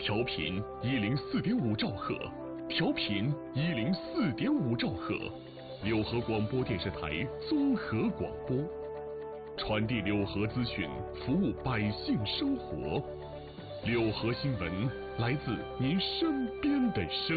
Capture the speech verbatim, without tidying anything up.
调频一零四点五兆赫，调频一零四点五兆赫，柳河广播电视台综合广播，传递柳河资讯，服务百姓生活。柳河新闻来自您身边的声